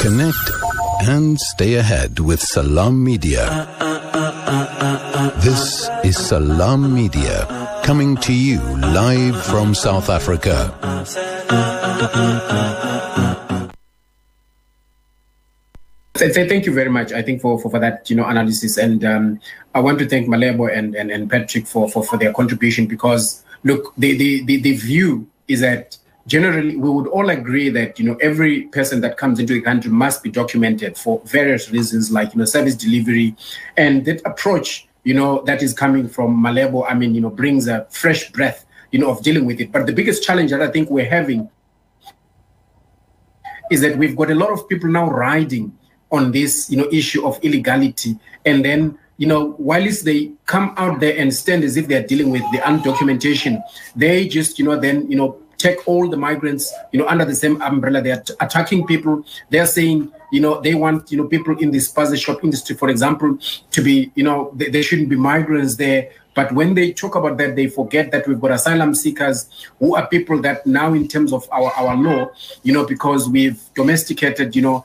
Connect and stay ahead with Salam Media. This is Salam Media, coming to you live from South Africa. Thank you very much, I think, for that analysis, and I want to thank Malebo and Patrick for their contribution, because look, the view is that generally we would all agree that every person that comes into the country must be documented for various reasons, like service delivery, and that approach that is coming from Malebo, brings a fresh breath of dealing with it. But the biggest challenge that I think we're having is that we've got a lot of people now riding on this issue of illegality, and then whilst they come out there and stand as if they're dealing with the undocumentation, they just take all the migrants under the same umbrella. They're attacking people. They're saying they want people in the spaza shop industry, for example, to be there shouldn't be migrants there. But when they talk about that, they forget that we've got asylum seekers, who are people that now, in terms of our law, because we've domesticated the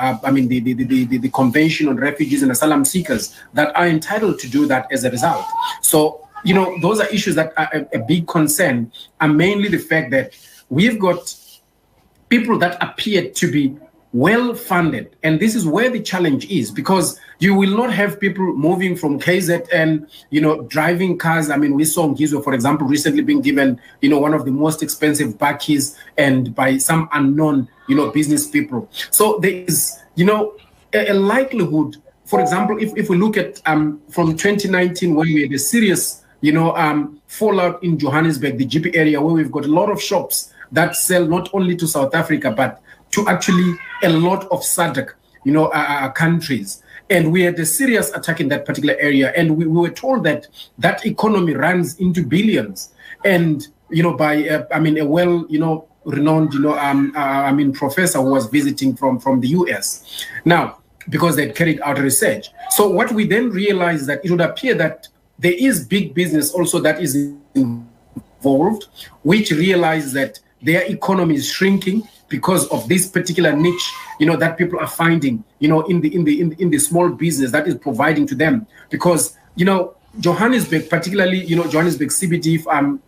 Convention on Refugees and Asylum Seekers, that are entitled to do that as a result. So, those are issues that are a big concern, and mainly the fact that we've got people that appear to be well-funded. And this is where the challenge is, because you will not have people moving from KZN, driving cars. We saw Ngizwe, for example, recently being given, one of the most expensive bakkies, and by some unknown, business people. So there is, a likelihood, for example, if we look at from 2019, when we had a serious, fallout in Johannesburg, the GP area, where we've got a lot of shops that sell not only to South Africa, but to actually a lot of SADC, countries. And we had a serious attack in that particular area. And we were told that that economy runs into billions. And, by, a well, renowned, professor who was visiting from the US. Now, because they'd carried out research. So what we then realized that it would appear that there is big business also that is involved, which realized that their economy is shrinking because of this particular niche, that people are finding, in the small business that is providing to them. Because, Johannesburg, particularly, Johannesburg CBD, if I'm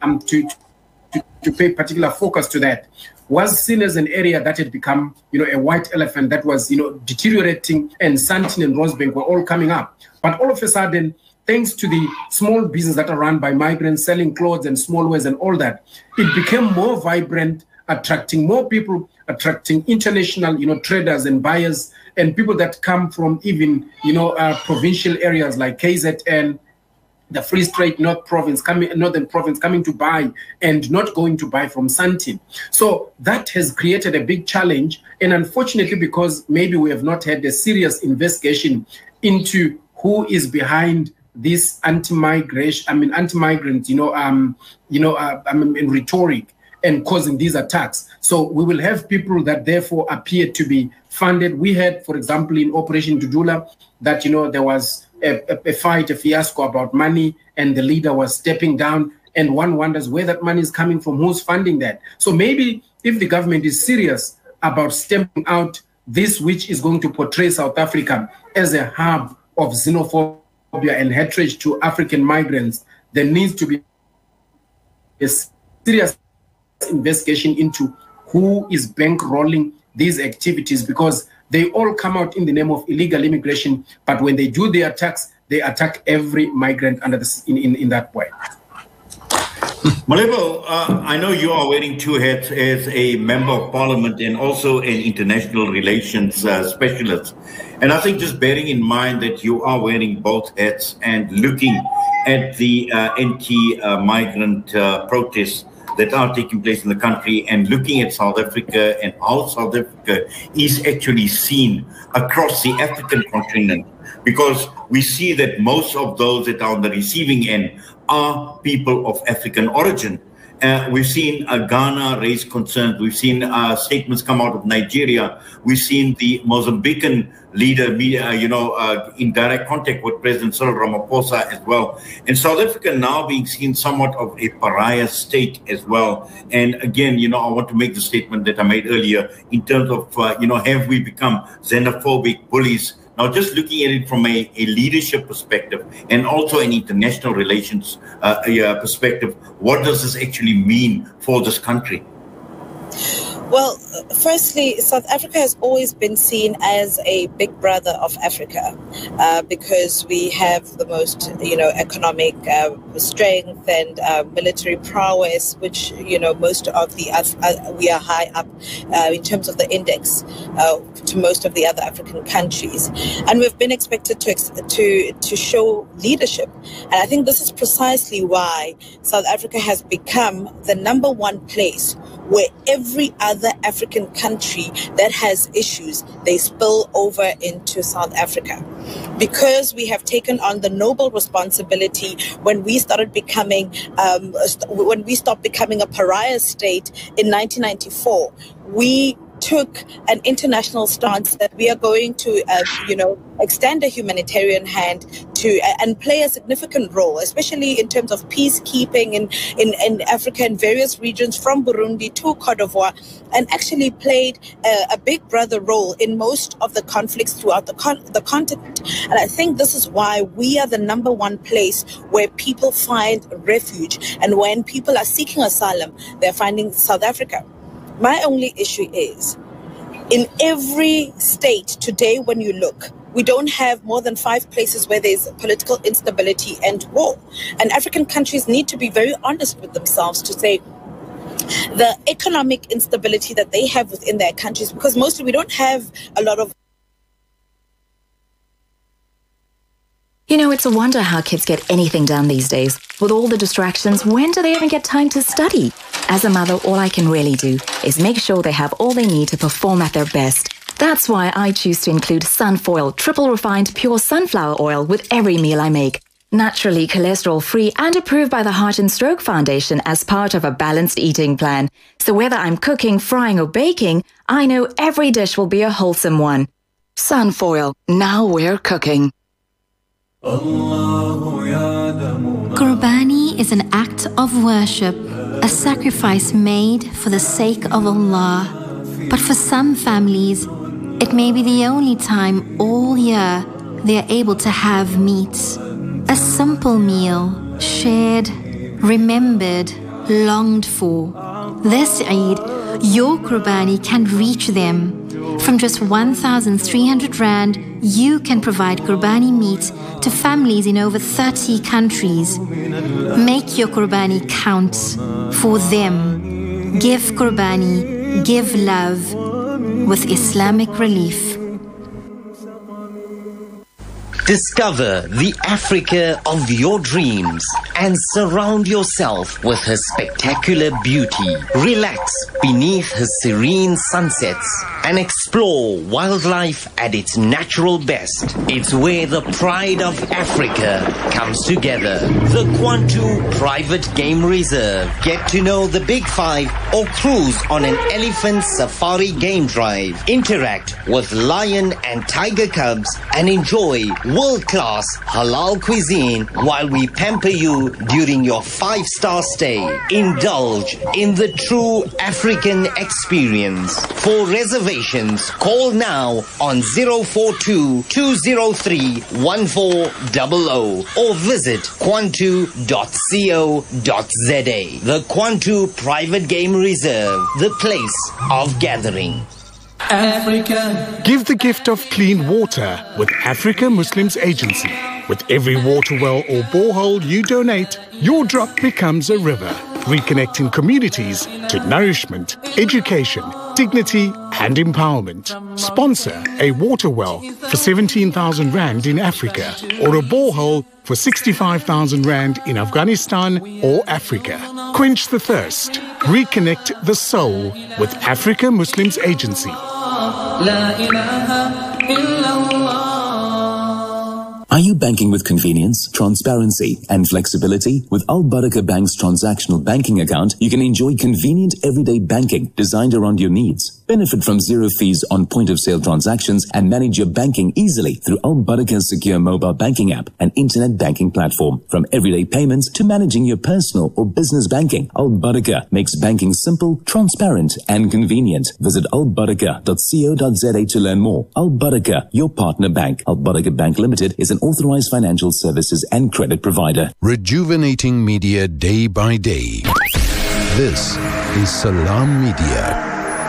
to pay particular focus to that, was seen as an area that had become, a white elephant that was, deteriorating, and Sandton and Rosebank were all coming up. But all of a sudden, thanks to the small business that are run by migrants selling clothes and small wares and all that, it became more vibrant, attracting more people, attracting international, traders and buyers, and people that come from even, provincial areas like KZN, the Free State Northern Province coming to buy, and not going to buy from Sandton. So that has created a big challenge. And unfortunately, because maybe we have not had a serious investigation into who is behind this anti-migrant, rhetoric and causing these attacks. So we will have people that therefore appear to be funded. We had, for example, in Operation Dudula, that, there was a fight, a fiasco about money, and the leader was stepping down, and one wonders where that money is coming from, who's funding that. So maybe if the government is serious about stamping out this, which is going to portray South Africa as a hub of xenophobia and hatred to African migrants, there needs to be a serious investigation into who is bankrolling these activities, because they all come out in the name of illegal immigration, but when they do their attacks, they attack every migrant under this in that way. Malebo, I know you are wearing two hats as a member of parliament and also an international relations specialist. And I think just bearing in mind that you are wearing both hats and looking at the anti-migrant protests that are taking place in the country, and looking at South Africa and how South Africa is actually seen across the African continent, because we see that most of those that are on the receiving end are people of African origin. We've seen Ghana raise concerns. We've seen statements come out of Nigeria. We've seen the Mozambican leader, in direct contact with President Cyril Ramaphosa as well. And South Africa now being seen somewhat of a pariah state as well. And again, I want to make the statement that I made earlier in terms of, have we become xenophobic bullies? Now, just looking at it from a leadership perspective and also an international relations perspective, what does this actually mean for this country? Well, firstly, South Africa has always been seen as a big brother of Africa because we have the most, economic strength and military prowess, which, most of we are high up in terms of the index to most of the other African countries. And we've been expected to show leadership. And I think this is precisely why South Africa has become the number one place where every other African country that has issues, they spill over into South Africa. Because we have taken on the noble responsibility when we started becoming, when we stopped becoming a pariah state in 1994, we took an international stance that we are going to, extend a humanitarian hand to and play a significant role, especially in terms of peacekeeping in Africa and various regions from Burundi to Cote d'Ivoire, and actually played a big brother role in most of the conflicts throughout the continent. And I think this is why we are the number one place where people find refuge. And when people are seeking asylum, they're finding South Africa. My only issue is, in every state today, when you look, we don't have more than 5 places where there's political instability and war. And African countries need to be very honest with themselves to say the economic instability that they have within their countries, because mostly we don't have a lot of. It's a wonder how kids get anything done these days. With all the distractions, when do they even get time to study? As a mother, all I can really do is make sure they have all they need to perform at their best. That's why I choose to include Sunfoil triple refined pure sunflower oil with every meal I make. Naturally cholesterol-free and approved by the Heart and Stroke Foundation as part of a balanced eating plan. So whether I'm cooking, frying or baking, I know every dish will be a wholesome one. Sunfoil, now we're cooking. Qurbani is an act of worship, a sacrifice made for the sake of Allah. But for some families, it may be the only time all year they are able to have meat. A simple meal, shared, remembered, longed for. This Eid, your Qurbani can reach them. From just 1,300 Rand, you can provide Qurbani meat to families in over 30 countries. Make your Qurbani count for them. Give Qurbani, give love with Islamic Relief. Discover the Africa of your dreams and surround yourself with her spectacular beauty. Relax beneath her serene sunsets and explore wildlife at its natural best. It's where the pride of Africa comes together. The Kwantu Private Game Reserve. Get to know the Big Five or cruise on an elephant safari game drive. Interact with lion and tiger cubs and enjoy world-class halal cuisine while we pamper you during your 5-star stay. Indulge in the true African experience. For reservations, call now on 042-203-1400 or visit kwantu.co.za. The Kwantu Private Game Reserve, the place of gathering. Africa. Give the gift of clean water with Africa Muslims Agency. With every water well or borehole you donate, your drop becomes a river, reconnecting communities to nourishment, education, dignity and empowerment. Sponsor a water well for 17,000 Rand in Africa or a borehole for 65,000 Rand in Afghanistan or Africa. Quench the thirst. Reconnect the soul with Africa Muslims Agency. Are you banking with convenience, transparency, and flexibility? With Al Barakah Bank's transactional banking account, you can enjoy convenient everyday banking designed around your needs. Benefit from zero fees on point-of-sale transactions and manage your banking easily through Al Barakah's secure mobile banking app and internet banking platform. From everyday payments to managing your personal or business banking, Al Barakah makes banking simple, transparent, and convenient. Visit albarakah.co.za to learn more. Al Barakah, your partner bank. Al Barakah Bank Limited is an authorized financial services and credit provider. Rejuvenating media day by day. This is Salam Media.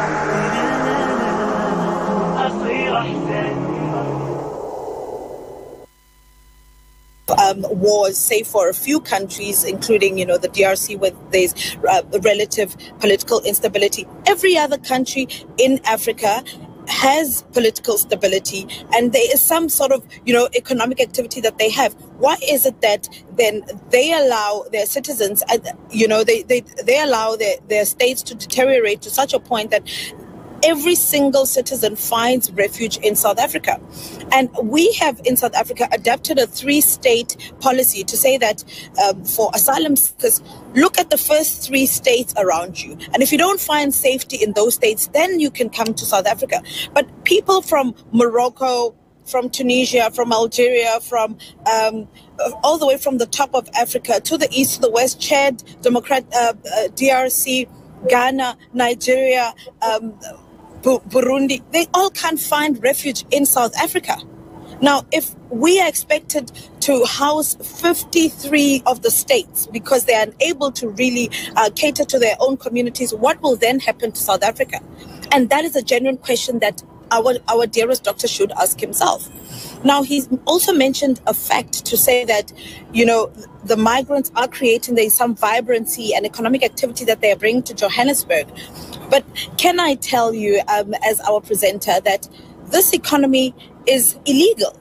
Wars, say for a few countries, including, the DRC, where there's relative political instability. Every other country in Africa has political stability, and there is some sort of, economic activity that they have. Why is it that then they allow their citizens, they allow their states to deteriorate to such a point that every single citizen finds refuge in South Africa? And we have in South Africa adopted a 3-state policy to say that for asylum seekers, look at the first 3 states around you. And if you don't find safety in those states, then you can come to South Africa. But people from Morocco, from Tunisia, from Algeria, from all the way from the top of Africa to the east, to the west, Chad, DRC, Ghana, Nigeria, Burundi, they all can't find refuge in South Africa. Now, if we are expected to house 53 of the states because they are unable to really cater to their own communities, what will then happen to South Africa? And that is a genuine question that our dearest doctor should ask himself. Now, he's also mentioned a fact to say that, the migrants are creating, there's some vibrancy and economic activity that they are bringing to Johannesburg. But can I tell you, as our presenter, that this economy is illegal?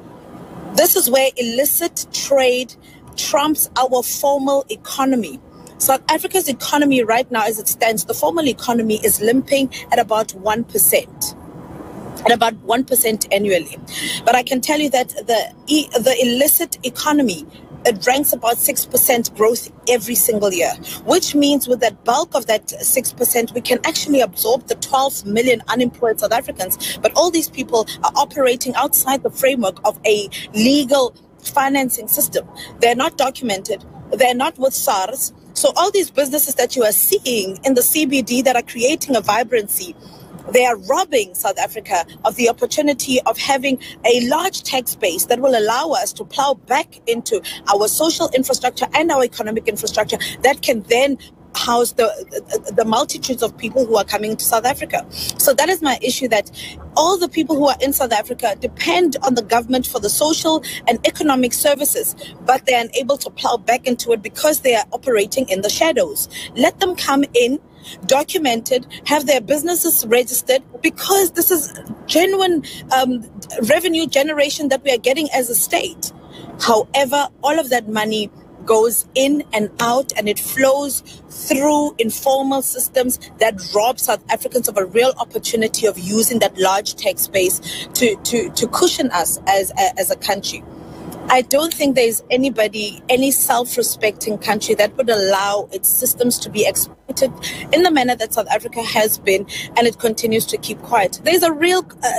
This is where illicit trade trumps our formal economy. South Africa's economy right now, as it stands, the formal economy is limping at about 1%. At about 1% annually. But I can tell you that the illicit economy, it ranks about 6% growth every single year, which means with that bulk of that 6%, we can actually absorb the 12 million unemployed South Africans. But all these people are operating outside the framework of a legal financing system. They're not documented. They're not with SARS. So all these businesses that you are seeing in the CBD that are creating a vibrancy, they are robbing South Africa of the opportunity of having a large tax base that will allow us to plow back into our social infrastructure and our economic infrastructure that can then house the multitudes of people who are coming to South Africa. So that is my issue, that all the people who are in South Africa depend on the government for the social and economic services, but they are unable to plow back into it because they are operating in the shadows. Let them come in, documented, have their businesses registered, because this is genuine revenue generation that we are getting as a state. However, all of that money goes in and out, and it flows through informal systems that rob South Africans of a real opportunity of using that large tax base to cushion us as a country. I don't think there's any self-respecting country that would allow its systems to be exploited in the manner that South Africa has been, and it continues to keep quiet. There's a real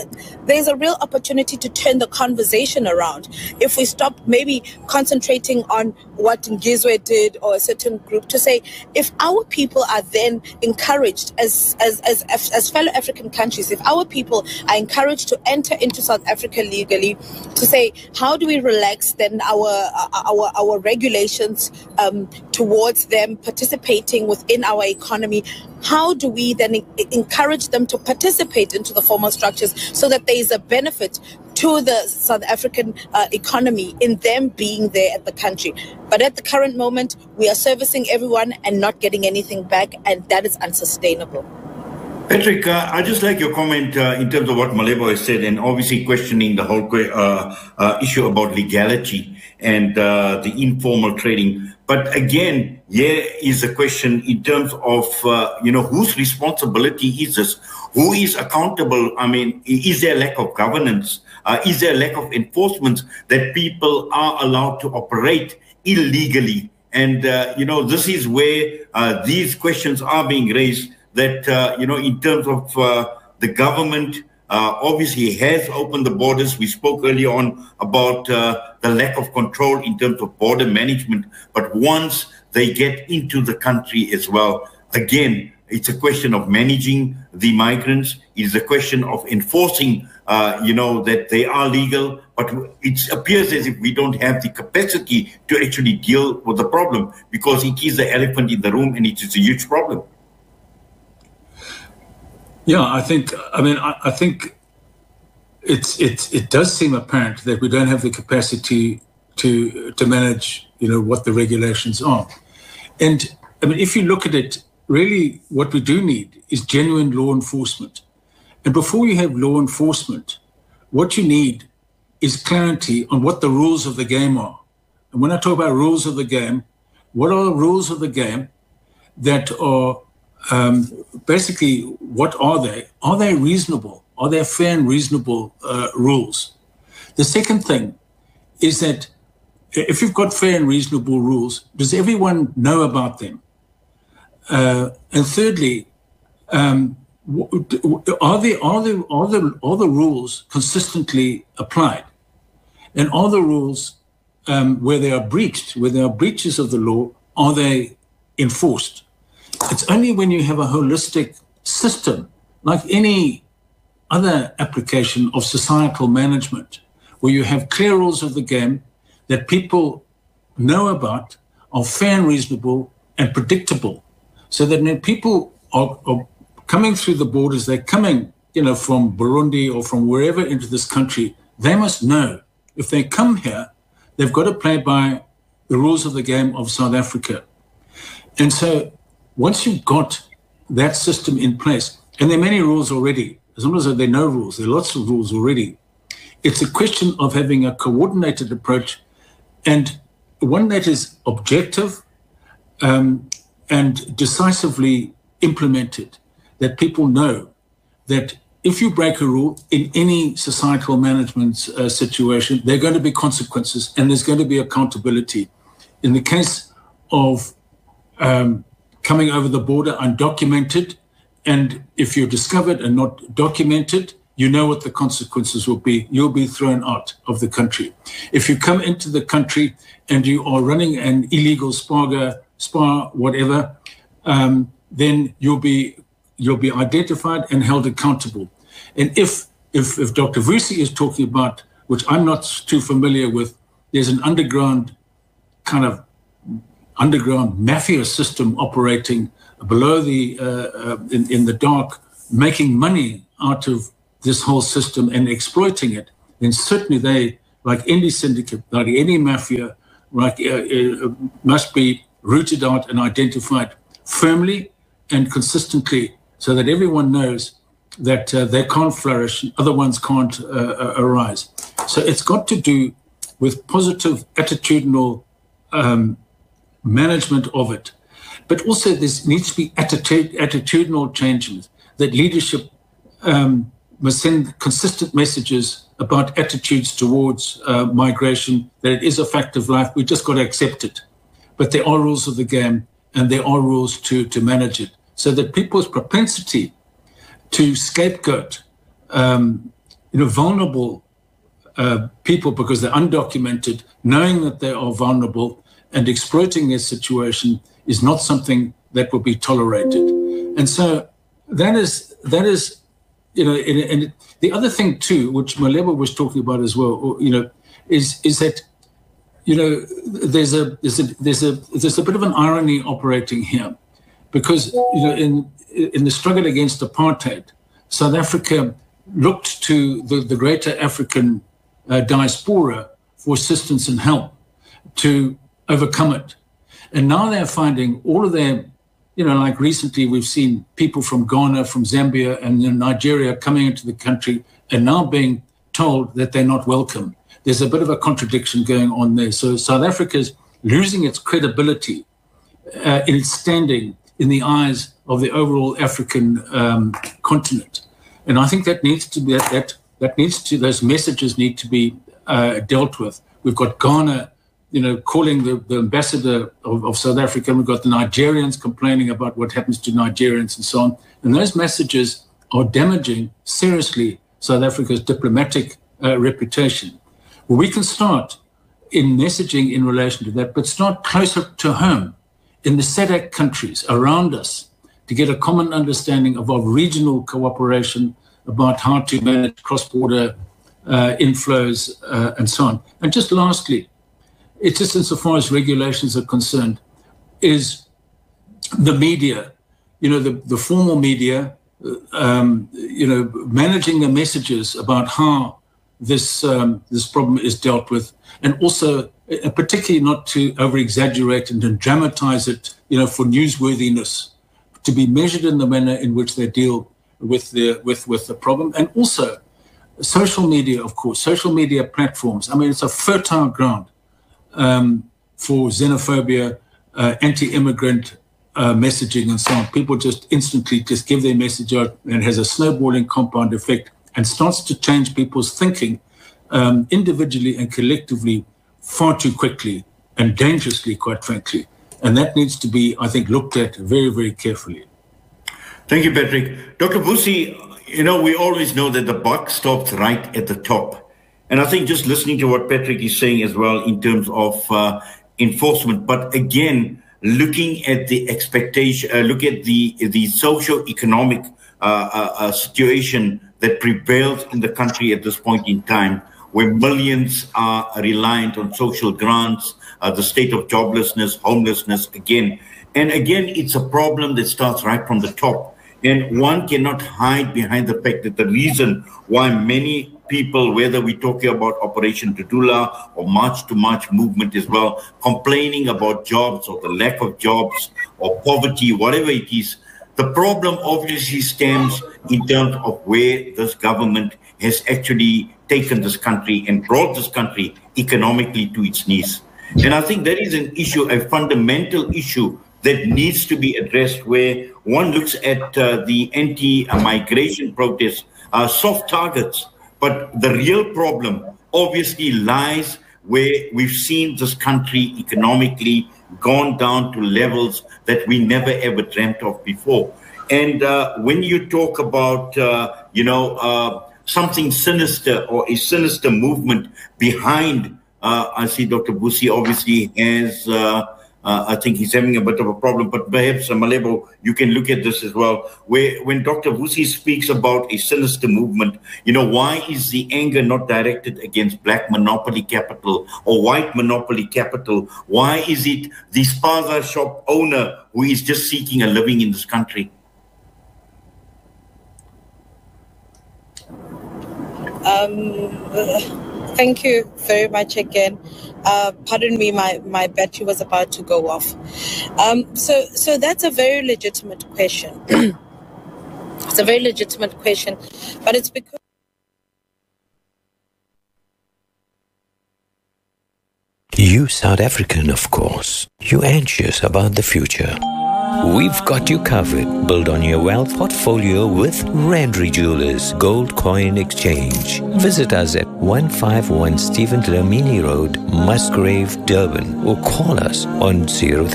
opportunity to turn the conversation around if we stop maybe concentrating on what Ngizwe did or a certain group, to say, if our people are then encouraged as fellow African countries, if our people are encouraged to enter into South Africa legally, to say, how do we relax then our regulations towards them participating within our economy? How do we then encourage them to participate into the formal structures so that there is a benefit to the South African economy in them being there at the country? But at the current moment, we are servicing everyone and not getting anything back, and that is unsustainable. Patrick, I just like your comment in terms of what Malebo has said, and obviously questioning the whole issue about legality and the informal trading. But again, here is a question in terms of, whose responsibility is this? Who is accountable? I mean, is there a lack of governance? Is there a lack of enforcement that people are allowed to operate illegally? And, this is where these questions are being raised that, in terms of the government, obviously has opened the borders. We spoke earlier on about the lack of control in terms of border management. But once they get into the country as well, again, it's a question of managing the migrants. It's a question of enforcing, that they are legal. But it appears as if we don't have the capacity to actually deal with the problem, because it is the elephant in the room and it is a huge problem. Yeah, I think it does seem apparent that we don't have the capacity to manage, what the regulations are. And I mean, if you look at it, really what we do need is genuine law enforcement. And before you have law enforcement, what you need is clarity on what the rules of the game are. And when I talk about rules of the game, what are the rules of the game that are basically, what are they? Are they reasonable? Are they fair and reasonable rules? The second thing is that if you've got fair and reasonable rules, does everyone know about them? And thirdly, are the rules consistently applied? And are the rules, where they are breached, where there are breaches of the law, are they enforced? It's only when you have a holistic system, like any other application of societal management, where you have clear rules of the game that people know about, are fair and reasonable and predictable, so that when people are coming through the borders, they're coming, from Burundi or from wherever into this country, they must know if they come here, they've got to play by the rules of the game of South Africa. And so once you've got that system in place, and there are many rules already, as long as there are no rules, there are lots of rules already, it's a question of having a coordinated approach, and one that is objective and decisively implemented, that people know that if you break a rule in any societal management situation, there are going to be consequences and there's going to be accountability. In the case of coming over the border undocumented, and if you're discovered and not documented, you know what the consequences will be. You'll be thrown out of the country. If you come into the country and you are running an illegal spa, whatever, then you'll be identified and held accountable. And if Dr. Vusi is talking about, which I'm not too familiar with, there's an underground mafia system operating below in the dark, making money out of this whole system and exploiting it, then certainly they, like any syndicate, like any mafia, must be rooted out and identified firmly and consistently, so that everyone knows that they can't flourish, other ones can't arise. So it's got to do with positive attitudinal management of it. But also there needs to be attitudinal changes, that leadership must send consistent messages about attitudes towards migration, that it is a fact of life. We've just got to accept it. But there are rules of the game, and there are rules to manage it, so that people's propensity to scapegoat vulnerable people because they're undocumented, knowing that they are vulnerable and exploiting their situation, is not something that will be tolerated. And so that is and the other thing too, which Malebo was talking about as well, is that there's a bit of an irony operating here, because in the struggle against apartheid, South Africa looked to the greater African diaspora for assistance and help to overcome it. And now they're finding all of their, like recently we've seen people from Ghana, from Zambia and Nigeria coming into the country and now being told that they're not welcome. There's a bit of a contradiction going on there. So South Africa's losing its credibility in its standing in the eyes of the overall African continent. And I think that needs to be those messages need to be dealt with. We've got Ghana, calling the ambassador of South Africa. We've got the Nigerians complaining about what happens to Nigerians and so on. And those messages are damaging seriously South Africa's diplomatic reputation. Well, we can start in messaging in relation to that, but start closer to home in the SADC countries around us to get a common understanding of our regional cooperation about how to manage cross-border inflows and so on. And just lastly, it's just insofar as regulations are concerned, is the media, the formal media, managing the messages about how this problem is dealt with, and also particularly not to over-exaggerate and then dramatize it, for newsworthiness, to be measured in the manner in which they deal with the problem. And also social media, of course, social media platforms. I mean, it's a fertile ground for xenophobia, anti-immigrant messaging and so on. People just instantly just give their message out, and it has a snowballing compound effect and starts to change people's thinking individually and collectively far too quickly and dangerously, quite frankly. And that needs to be, I think, looked at very, very carefully. Thank you, Patrick. Dr. Vusi, we always know that the buck stops right at the top. And I think just listening to what Patrick is saying as well in terms of enforcement, but again, looking at the expectation, look at the socio-economic situation that prevails in the country at this point in time, where millions are reliant on social grants, the state of joblessness, homelessness again. And again, it's a problem that starts right from the top. And one cannot hide behind the fact that the reason why many people, whether we're talking about Operation Tudula or March to March movement as well, complaining about jobs or the lack of jobs or poverty, whatever it is, the problem obviously stems in terms of where this government has actually taken this country and brought this country economically to its knees. And I think that is an issue, a fundamental issue that needs to be addressed, where one looks at the anti-migration protests, soft targets. But the real problem obviously lies where we've seen this country economically gone down to levels that we never ever dreamt of before. And when you talk about, something sinister or a sinister movement behind, I see Dr. Vusi obviously has, I think he's having a bit of a problem, but perhaps Malebo, you can look at this as well, where when Dr. Vusi speaks about a sinister movement, why is the anger not directed against black monopoly capital or white monopoly capital? Why is it the spaza shop owner who is just seeking a living in this country? Thank you very much again. Pardon me, my battery was about to go off. So that's a very legitimate question. It's a very legitimate question, but it's because You South African, of course. You anxious about the future. We've got you covered. Build on your wealth portfolio with Randri Jewelers Gold Coin Exchange. Visit us at 151 Stephen Dlamini Road, Musgrave, Durban, or call us on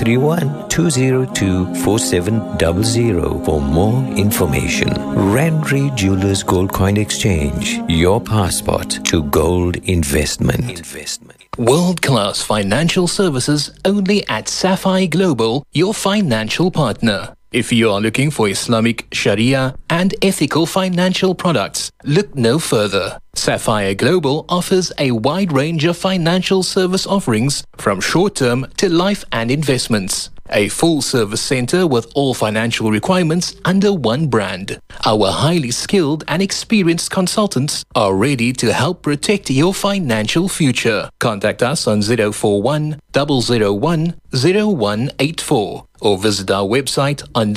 031-202-4700 for more information. Randri Jewelers Gold Coin Exchange, your passport to gold investment. World-class financial services only at Sapphire Global, your financial partner. If you are looking for Islamic, Sharia and ethical financial products, look no further. Sapphire Global offers a wide range of financial service offerings from short-term to life and investments. A full-service center with all financial requirements under one brand. Our highly skilled and experienced consultants are ready to help protect your financial future. Contact us on 041 001 0184 or visit our website on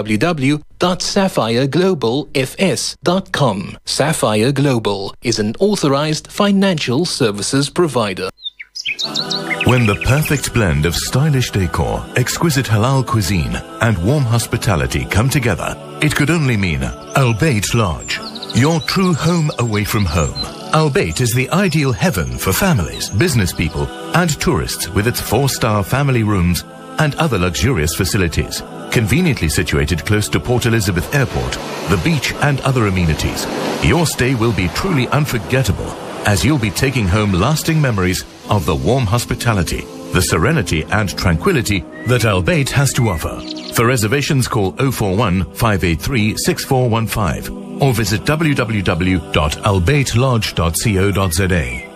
www.sapphireglobalfs.com. Sapphire Global is an authorized financial services provider. When the perfect blend of stylish decor, exquisite halal cuisine, and warm hospitality come together, it could only mean Al Bayt Lodge, your true home away from home. Al Bayt is the ideal heaven for families, business people, and tourists with its 4-star family rooms and other luxurious facilities. Conveniently situated close to Port Elizabeth Airport, the beach, and other amenities, your stay will be truly unforgettable, as you'll be taking home lasting memories of the warm hospitality, the serenity and tranquility that Al Bayt has to offer. For reservations, call 041 583 6415 or visit www.albaytlodge.co.za.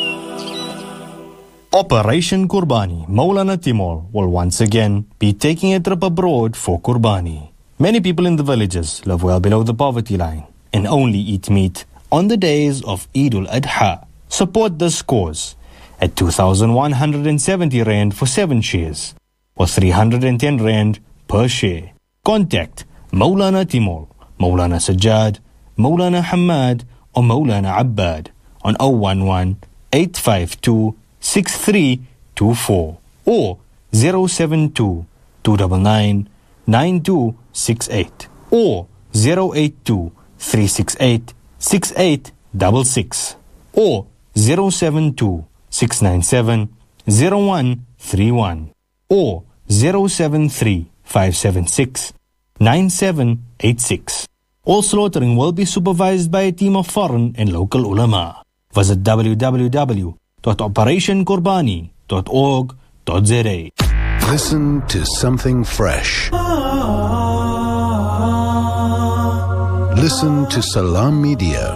Operation Qurbani, Maulana Timur will once again be taking a trip abroad for Qurbani. Many people in the villages live well below the poverty line and only eat meat on the days of Eid al-Adha. Support this cause at 2,170 Rand for 7 shares or 310 Rand per share. Contact Maulana Timur, Maulana Sajjad, Maulana Hamad or Maulana Abbad on 011 852 6324 or 072 299 9268 or 082 368 6866 or 072 697 0131 or 073 576 9786. All slaughtering will be supervised by a team of foreign and local ulama. Visit www.operationqurbani.org.za. Listen to something fresh. Listen to Salam Media.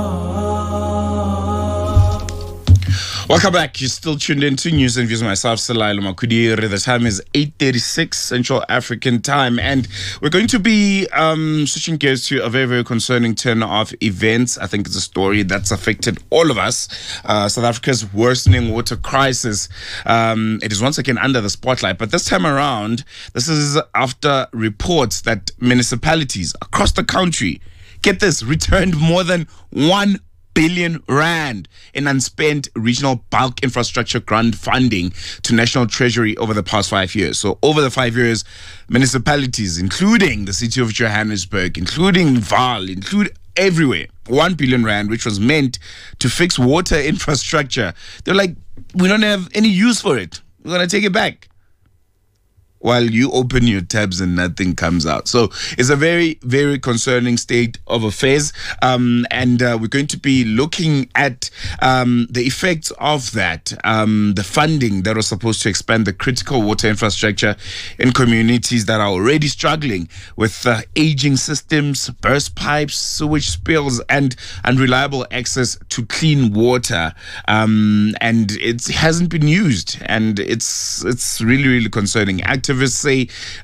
Welcome back. You're still tuned in to News and Views. Myself, Salaila Makudir. The time is 8:36 Central African Time, and we're going to be switching gears to a very, very concerning turn of events. I think it's a story that's affected all of us. South Africa's worsening water crisis. It is once again under the spotlight, but this time around, this is after reports that municipalities across the country, get this, returned more than 1 billion rand in unspent regional bulk infrastructure grant funding to National Treasury over the past 5 years. So over the 5 years, municipalities, including the city of Johannesburg, including Vaal, include everywhere, 1 billion rand, which was meant to fix water infrastructure. They're like, we don't have any use for it. We're going to take it back. While you open your tabs and nothing comes out. So it's a very, very concerning state of affairs. And we're going to be looking at the effects of that, the funding that was supposed to expand the critical water infrastructure in communities that are already struggling with aging systems, burst pipes, sewage spills, and unreliable access to clean water. And it hasn't been used. And it's really, really concerning. Activists say,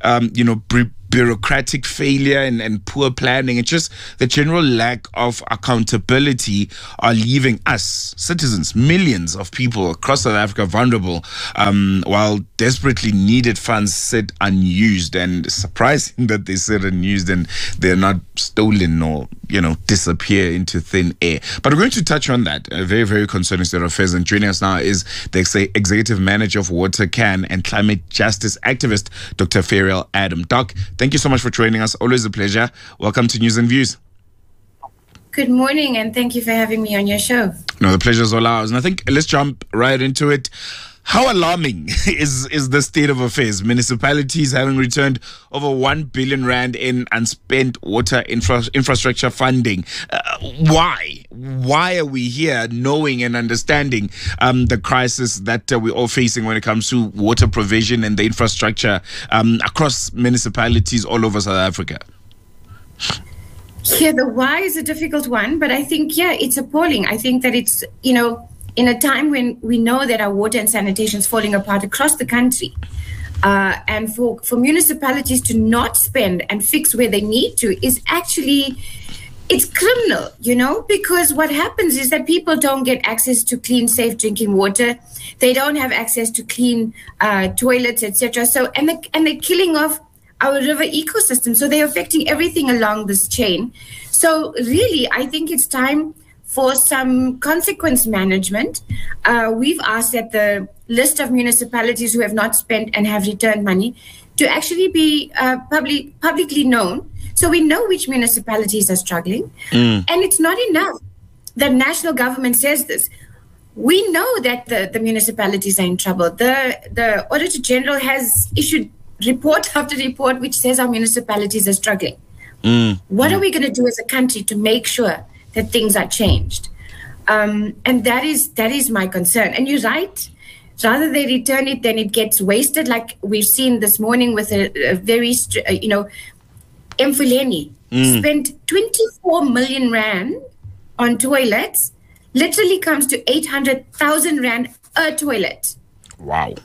bureaucratic failure and poor planning and just the general lack of accountability are leaving us, citizens, millions of people across South Africa vulnerable, while desperately needed funds sit unused. And surprising that they sit unused and they're not stolen or, disappear into thin air. But we're going to touch on that, a very, very concerning state of affairs. And joining us now is the Executive Manager of WaterCan and climate justice activist, Dr. Ferial Adam. Doc, thank you so much for joining us. Always a pleasure. Welcome to News and Views. Good morning, and thank you for having me on your show. No, the pleasure is all ours. And I think let's jump right into it. How alarming is the state of affairs? Municipalities having returned over 1 billion rand in unspent water infrastructure funding. Why? Why are we here knowing and understanding the crisis that we're all facing when it comes to water provision and the infrastructure across municipalities all over South Africa? Yeah, the why is a difficult one, but I think, it's appalling. I think that it's, in a time when we know that our water and sanitation is falling apart across the country, and for municipalities to not spend and fix where they need to is actually, it's criminal, because what happens is that people don't get access to clean, safe drinking water. They don't have access to clean toilets, etc. So, and they're killing off our river ecosystem. So they're affecting everything along this chain. So really, I think it's time for some consequence management. We've asked that the list of municipalities who have not spent and have returned money to actually be publicly known, so we know which municipalities are struggling. And it's not enough. The national government says this. We know that the municipalities are in trouble. The Auditor General has issued report after report which says our municipalities are struggling. What are we going to do as a country to make sure that things are changed? And that is my concern. And you're right. Rather they return it, then it gets wasted, like we've seen this morning with a very, Emfuleni spent 24 million rand on toilets, literally comes to 800,000 rand a toilet. Wow.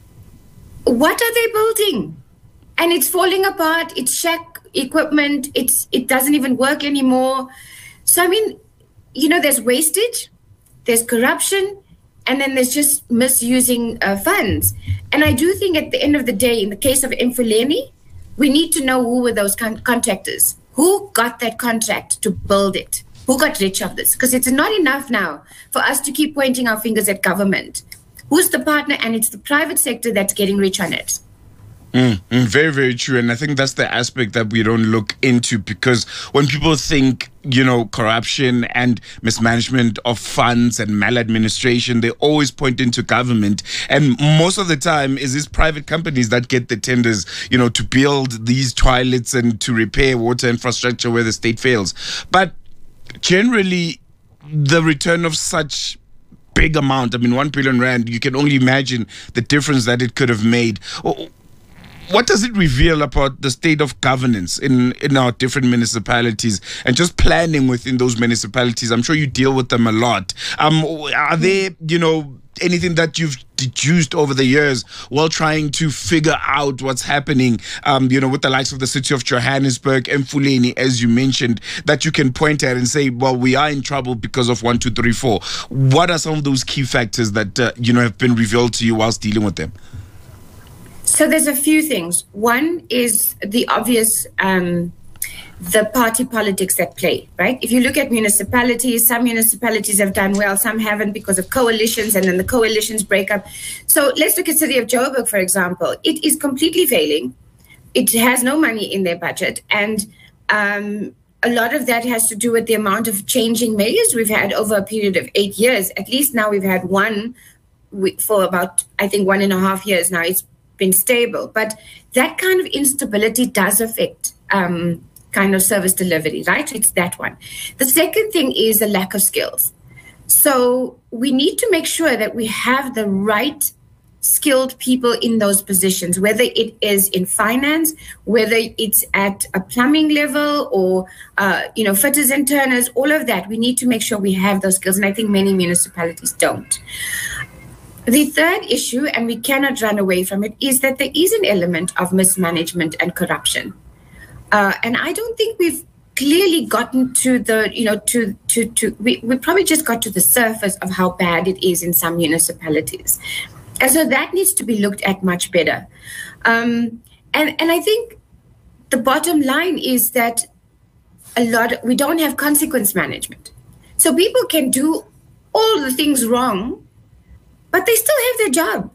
What are they building? And it's falling apart. It's shack equipment. It doesn't even work anymore. So, I mean, there's wastage, there's corruption, and then there's just misusing funds. And I do think at the end of the day, in the case of Emfuleni, we need to know who were those contractors. Who got that contract to build it? Who got rich of this? Because it's not enough now for us to keep pointing our fingers at government. Who's the partner? And it's the private sector that's getting rich on it. Very, very true. And I think that's the aspect that we don't look into, because when people think, corruption and mismanagement of funds and maladministration, they always point into government. And most of the time is these private companies that get the tenders, to build these toilets and to repair water infrastructure where the state fails. But generally, the return of such big amount, 1 billion rand, you can only imagine the difference that it could have made. What does it reveal about the state of governance in our different municipalities and just planning within those municipalities? I'm sure you deal with them a lot. Are there, anything that you've deduced over the years while trying to figure out what's happening, with the likes of the city of Johannesburg and Emfuleni, as you mentioned, that you can point at and say, well, we are in trouble because of 1, 2, 3, 4. What are some of those key factors that, have been revealed to you whilst dealing with them? So there's a few things. One is the obvious, the party politics at play, right? If you look at municipalities, some municipalities have done well, some haven't because of coalitions, and then the coalitions break up. So let's look at City of Joburg, for example. It is completely failing. It has no money in their budget. And a lot of that has to do with the amount of changing mayors we've had over a period of 8 years. At least now we've had one for about, I think, 1.5 years now. It's been stable, but that kind of instability does affect kind of service delivery, right? It's that one. The second thing is the lack of skills. So we need to make sure that we have the right skilled people in those positions, whether it is in finance, whether it's at a plumbing level or, fitters and turners, all of that. We need to make sure we have those skills. And I think many municipalities don't. The third issue, and we cannot run away from it, is that there is an element of mismanagement and corruption. And I don't think we've clearly gotten to the, we probably just got to the surface of how bad it is in some municipalities. And so that needs to be looked at much better. And I think the bottom line is that we don't have consequence management. So people can do all the things wrong, but they still have their job.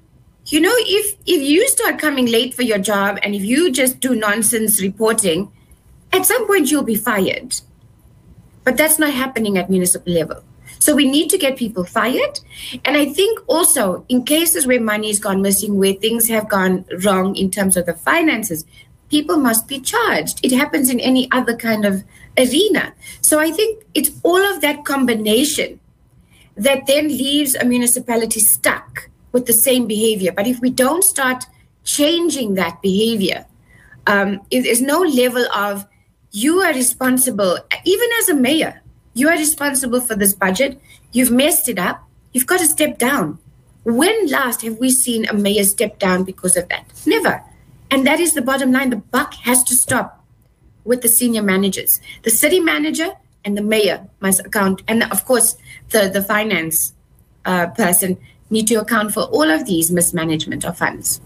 If you start coming late for your job and if you just do nonsense reporting, at some point you'll be fired. But that's not happening at municipal level. So we need to get people fired. And I think also in cases where money has gone missing, where things have gone wrong in terms of the finances, people must be charged. It happens in any other kind of arena. So I think it's all of that combination that then leaves a municipality stuck with the same behavior. But if we don't start changing that behavior, if there's no level of you are responsible, even as a mayor, you are responsible for this budget, you've messed it up, you've got to step down. When last have we seen a mayor step down because of that? Never. And that is the bottom line. The buck has to stop with the senior managers. The city manager and the mayor must account, and of course the finance person need to account for all of these mismanagement of funds.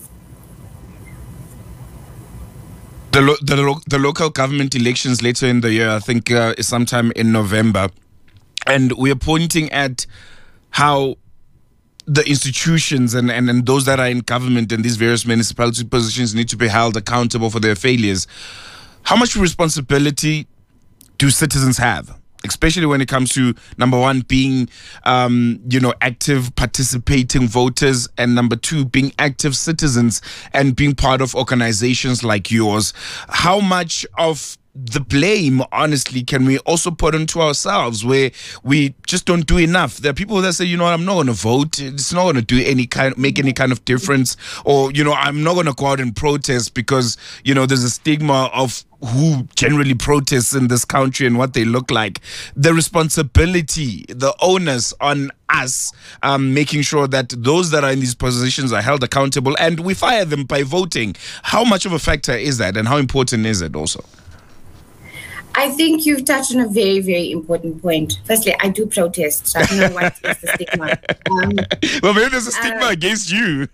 The local government elections later in the year, I think is sometime in November. And we are pointing at how the institutions and those that are in government and these various municipality positions need to be held accountable for their failures. How much responsibility do citizens have, especially when it comes to, number one, being, active, participating voters, and number two, being active citizens and being part of organizations like yours? How much of the blame, honestly, can we also put onto ourselves, where we just don't do enough? There are people that say, I'm not going to vote. It's not going to make any kind of difference. Or, I'm not going to go out and protest because, there's a stigma of who generally protests in this country and what they look like. The responsibility, the onus on us, making sure that those that are in these positions are held accountable and we fire them by voting. How much of a factor is that, and how important is it also? I think you've touched on a very, very important point. Firstly, I do protest, so I don't know what is the stigma. Well, maybe there's a stigma against you.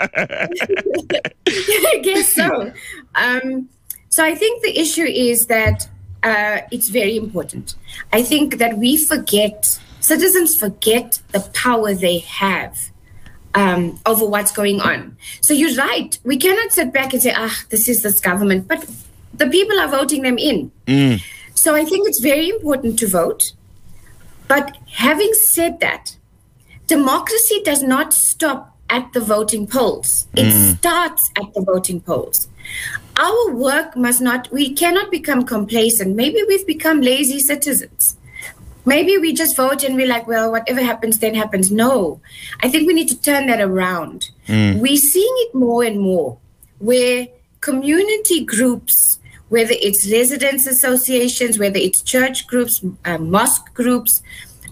I guess so. So I think the issue is that it's very important. I think that citizens forget the power they have over what's going on. So you're right. We cannot sit back and say, this government, but the people are voting them in. So I think it's very important to vote. But having said that, democracy does not stop at the voting polls. It starts at the voting polls. Our work we cannot become complacent. Maybe we've become lazy citizens. Maybe we just vote and we're like, well, whatever happens, then happens. No, I think we need to turn that around. We're seeing it more and more, where community groups, whether it's residents associations, whether it's church groups, mosque groups,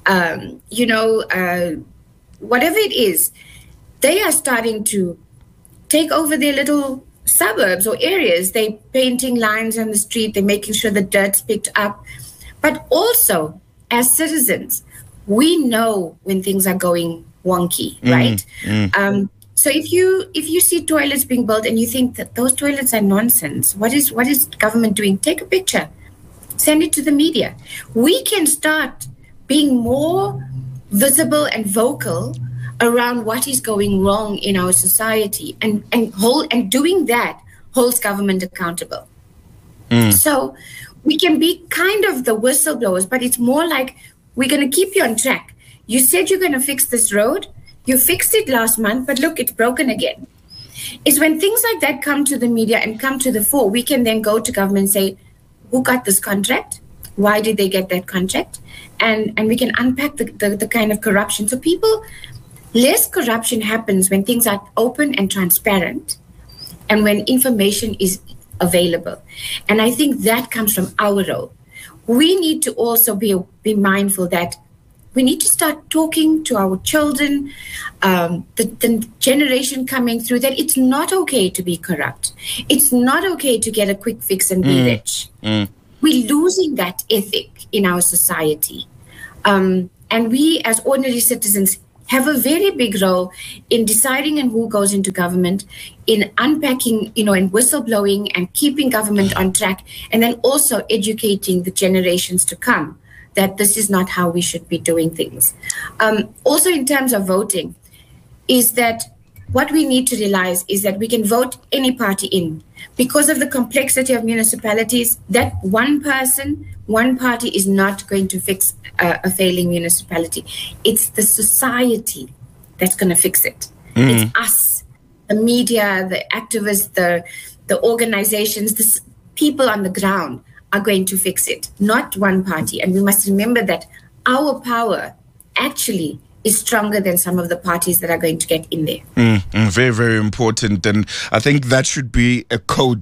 whatever it is, they are starting to take over their little suburbs or areas. They're painting lines on the street. They're making sure the dirt's picked up. But also, as citizens, we know when things are going wonky, right? So if you see toilets being built and you think that those toilets are nonsense, what is government doing? Take a picture, send it to the media. We can start being more visible and vocal around what is going wrong in our society, and doing that holds government accountable. So we can be kind of the whistleblowers, but it's more like, we're going to keep you on track. You said you're going to fix this road. You fixed it last month, but look, it's broken again. It's when things like that come to the media and come to the fore, we can then go to government and say, who got this contract? Why did they get that contract? And we can unpack the kind of corruption. So less corruption happens when things are open and transparent and when information is available. And I think that comes from our role. We need to also be mindful that we need to start talking to our children, the generation coming through, that it's not okay to be corrupt. It's not okay to get a quick fix and be rich. We're losing that ethic in our society. And we as ordinary citizens have a very big role in deciding on who goes into government, in unpacking, and whistleblowing and keeping government on track, and then also educating the generations to come that this is not how we should be doing things. Also, in terms of voting, is that what we need to realize is that we can vote any party in. Because of the complexity of municipalities, that one party is not going to fix a failing municipality. It's the society that's going to fix it. It's us, the media, the activists, the organizations, the people on the ground are going to fix it, not one party. And we must remember that our power actually is stronger than some of the parties that are going to get in there. Very, very important. And I think that should be a code,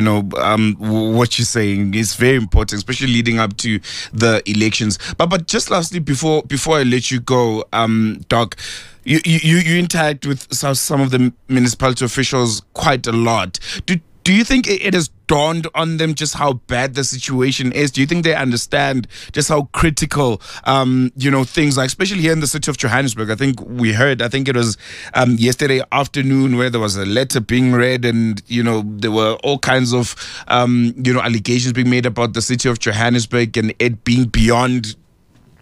what you're saying is very important, especially leading up to the elections. But just lastly, before I let you go, Doc, you interact with some of the municipality officials quite a lot. Do you think it has dawned on them just how bad the situation is? Do you think they understand just how critical, things are, especially here in the city of Johannesburg? I think it was yesterday afternoon where there was a letter being read and, there were all kinds of, allegations being made about the city of Johannesburg and it being beyond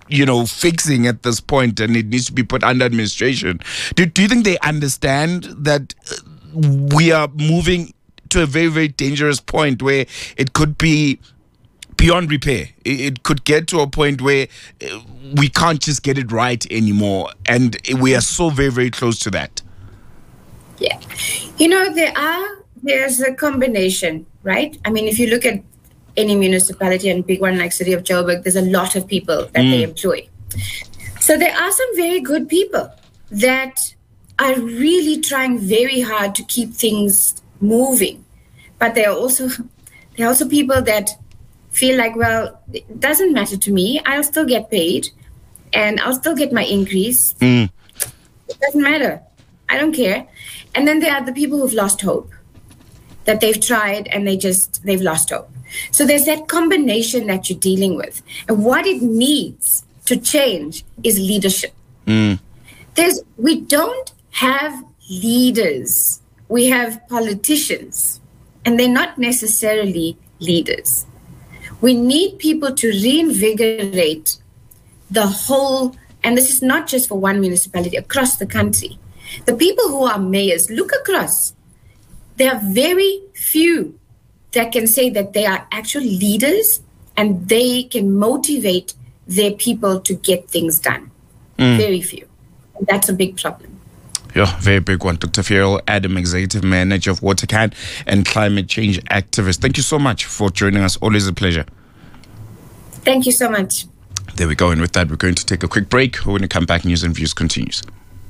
fixing at this point, and it needs to be put under administration. Do you think they understand that we are moving to a very, very dangerous point where it could be beyond repair? It could get to a point where we can't just get it right anymore, and we are so very, very close to that. Yeah. There's a combination, right? I mean, if you look at any municipality and big one like City of Joburg, there's a lot of people that they employ. So there are some very good people that are really trying very hard to keep things moving. But there are also people that feel like, well, it doesn't matter to me. I'll still get paid and I'll still get my increase. It doesn't matter. I don't care. And then there are the people who've lost hope, that they've tried and they've lost hope. So there's that combination that you're dealing with. And what it needs to change is leadership. We don't have leaders. We have politicians, and they're not necessarily leaders. We need people to reinvigorate the whole, and this is not just for one municipality, across the country. The people who are mayors, look across. There are very few that can say that they are actual leaders and they can motivate their people to get things done. Very few. And that's a big problem. Yeah, very big one. Dr. Fiel Adam, Executive Manager of WaterCan and Climate Change Activist. Thank you so much for joining us. Always a pleasure. Thank you so much. There we go. And with that, we're going to take a quick break. When we come back, News and Views continues.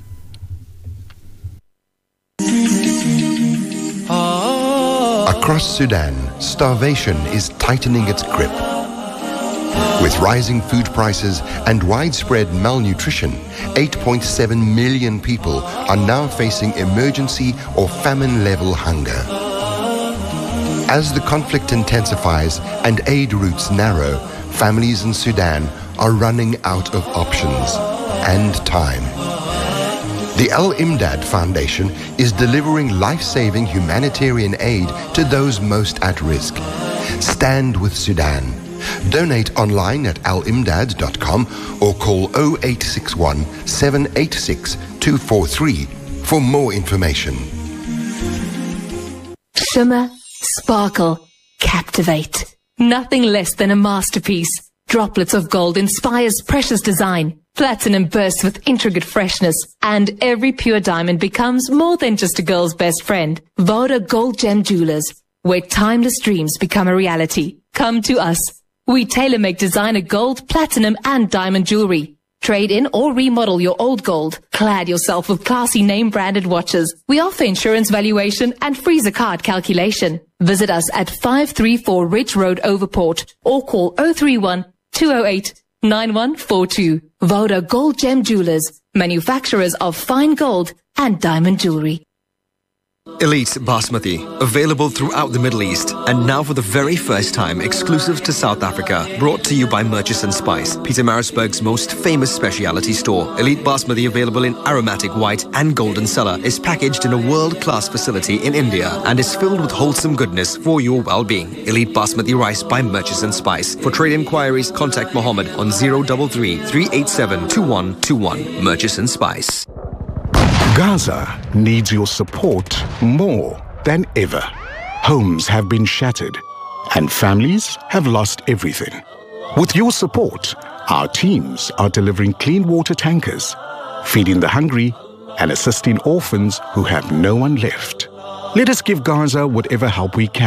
Across Sudan, starvation is tightening its grip. With rising food prices and widespread malnutrition, 8.7 million people are now facing emergency or famine-level hunger. As the conflict intensifies and aid routes narrow, families in Sudan are running out of options and time. The Al Imdad Foundation is delivering life-saving humanitarian aid to those most at risk. Stand with Sudan. Donate online at alimdad.com or call 0861 786 243 for more information. Shimmer, sparkle, captivate. Nothing less than a masterpiece. Droplets of gold inspires precious design. Platinum bursts with intricate freshness, and every pure diamond becomes more than just a girl's best friend. Voda Gold Gem Jewelers, where timeless dreams become a reality. Come to us. We tailor-make designer gold, platinum, and diamond jewelry. Trade in or remodel your old gold. Clad yourself with classy name-branded watches. We offer insurance valuation and freezer card calculation. Visit us at 534 Ridge Road, Overport, or call 031 208 9142. Voda Gold Gem Jewelers, manufacturers of fine gold and diamond jewelry. Elite Basmati, available throughout the Middle East, and now for the very first time exclusive to South Africa, brought to you by Murchison Spice, Pietermaritzburg's most famous specialty store. Elite Basmati, available in aromatic white and golden cellar, is packaged in a world-class facility in India and is filled with wholesome goodness for your well-being. Elite Basmati rice by Murchison Spice. For trade inquiries, contact Mohammed on 033 387 2121. Murchison Spice. Gaza needs your support more than ever. Homes have been shattered and families have lost everything. With your support, our teams are delivering clean water tankers, feeding the hungry and assisting orphans who have no one left. Let us give Gaza whatever help we can.